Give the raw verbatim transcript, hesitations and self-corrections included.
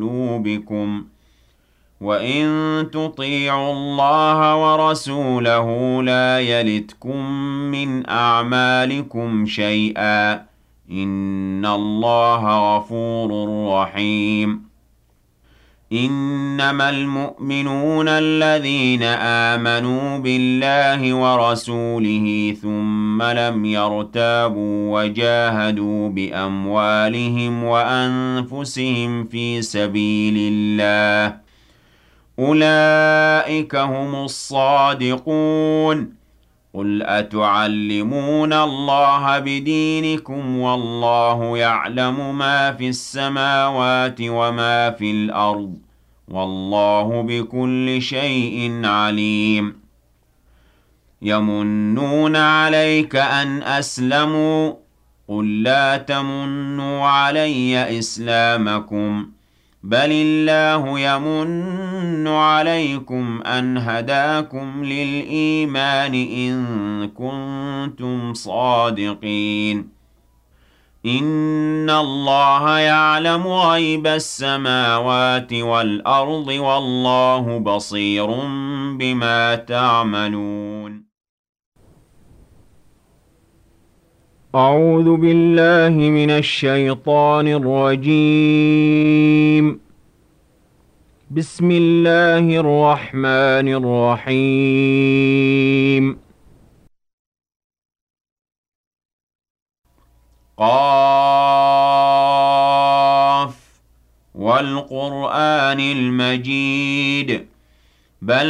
قلوبكم وإن تطيعوا الله ورسوله لا يلتكم من أعمالكم شيئا إن الله غفور رحيم إنما المؤمنون الذين آمنوا بالله ورسوله ثم لم يرتابوا وجاهدوا بأموالهم وأنفسهم في سبيل الله أولئك هم الصادقون قل أتعلمون الله بدينكم والله يعلم ما في السماوات وما في الأرض والله بكل شيء عليم يمنون عليك أن أسلموا قل لا تمنوا علي إسلامكم بل الله يمن عليكم أن هداكم للإيمان إن كنتم صادقين إن الله يعلم غيب السماوات والأرض والله بصير بما تعملون أعوذ بالله من الشيطان الرجيم بسم الله الرحمن الرحيم قاف والقرآن المجيد بل